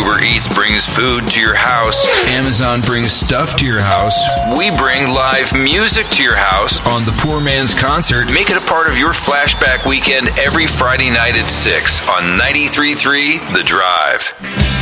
Uber Eats brings food to your house. Amazon brings stuff to your house. We bring live music to your house on the Poor Man's Concert. Make it a part of your flashback weekend every Friday night at 6 on 93.3 The Drive.